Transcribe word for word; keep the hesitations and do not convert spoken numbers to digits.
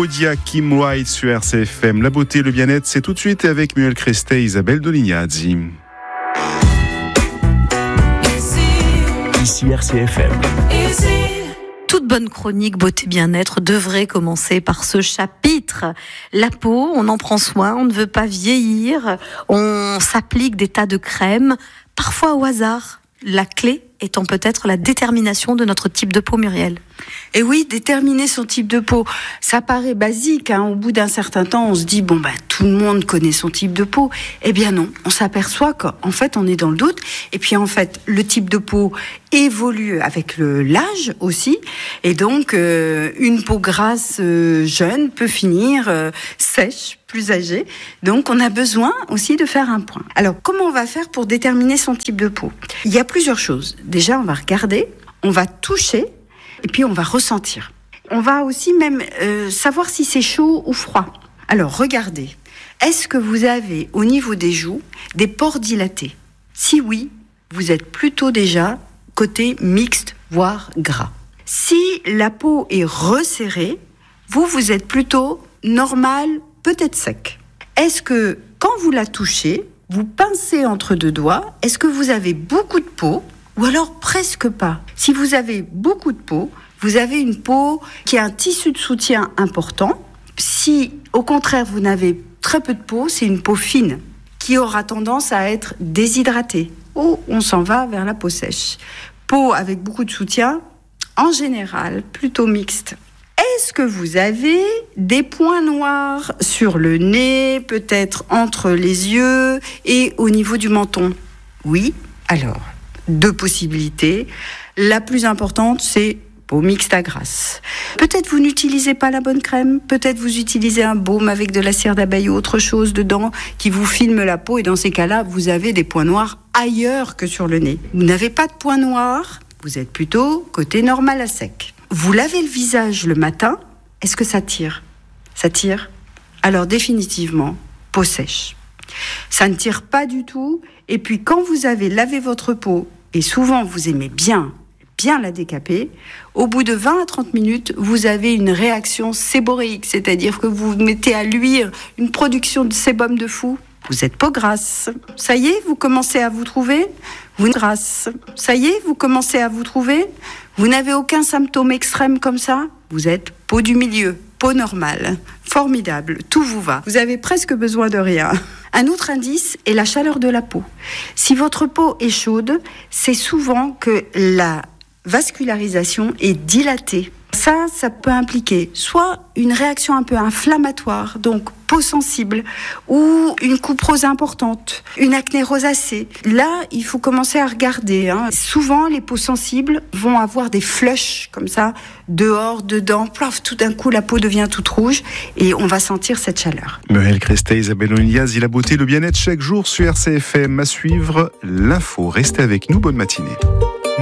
Podia, Kim White sur R C F M. La beauté, le bien-être, c'est tout de suite avec Muriel Crestet et Isabelle Dolignazzi. Ici R C F M. Toute bonne chronique beauté bien-être devrait commencer par ce chapitre. La peau, on en prend soin, on ne veut pas vieillir, on s'applique des tas de crèmes, parfois au hasard. La clé étant peut-être la détermination de notre type de peau, Muriel. Et oui, déterminer son type de peau, ça paraît basique, hein. Au bout d'un certain temps, on se dit, bon, bah, tout le monde connaît son type de peau. Eh bien non, on s'aperçoit qu'en fait, on est dans le doute. Et puis, en fait, le type de peau évolue avec le, l'âge aussi. Et donc, euh, une peau grasse euh, jeune peut finir euh, sèche, plus âgée. Donc, on a besoin aussi de faire un point. Alors, comment on va faire pour déterminer son type de peau ? Il y a plusieurs choses. Déjà, on va regarder, on va toucher, et puis on va ressentir. On va aussi même euh, savoir si c'est chaud ou froid. Alors, regardez. Est-ce que vous avez, au niveau des joues, des pores dilatés ? Si oui, vous êtes plutôt déjà côté mixte, voire gras. Si la peau est resserrée, vous, vous êtes plutôt normal, peut-être sec. Est-ce que, quand vous la touchez, vous pincez entre deux doigts, est-ce que vous avez beaucoup de peau ? Ou alors presque pas. Si vous avez beaucoup de peau, vous avez une peau qui a un tissu de soutien important. Si, au contraire, vous n'avez très peu de peau, c'est une peau fine qui aura tendance à être déshydratée. Ou on s'en va vers la peau sèche. Peau avec beaucoup de soutien, en général, plutôt mixte. Est-ce que vous avez des points noirs sur le nez, peut-être entre les yeux et au niveau du menton ? Oui, alors... Deux possibilités. La plus importante, c'est peau mixte à grasse. Peut-être vous n'utilisez pas la bonne crème, peut-être vous utilisez un baume avec de la cire d'abeille ou autre chose dedans qui vous filme la peau et dans ces cas-là, vous avez des points noirs ailleurs que sur le nez. Vous n'avez pas de points noirs, vous êtes plutôt côté normal à sec. Vous lavez le visage le matin, est-ce que ça tire ? Ça tire ? Alors définitivement, peau sèche. Ça ne tire pas du tout. Et puis quand vous avez lavé votre peau, et souvent vous aimez bien, bien la décaper, au bout de vingt à trente minutes, vous avez une réaction séboréique, c'est-à-dire que vous mettez à luire une production de sébum de fou. Vous êtes peau grasse. Ça y est, vous commencez à vous trouver ? Vous êtes grasse. Ça y est, vous commencez à vous trouver ? Vous n'avez aucun symptôme extrême comme ça ? Vous êtes peau du milieu, peau normale. Formidable, tout vous va. Vous avez presque besoin de rien. Un autre indice est la chaleur de la peau. Si votre peau est chaude, c'est souvent que la vascularisation est dilatée. Ça, ça peut impliquer soit une réaction un peu inflammatoire, donc peau sensible, ou une coupe rose importante, une acné rosacée. Là, il faut commencer à regarder. Hein. Souvent, les peaux sensibles vont avoir des flushs comme ça, dehors, dedans. Plaf, tout d'un coup, la peau devient toute rouge et on va sentir cette chaleur. Muriel Crestet, Isabelle Dolignazzi, la beauté, le bien-être chaque jour sur R C F M. À suivre l'info. Restez avec nous, bonne matinée.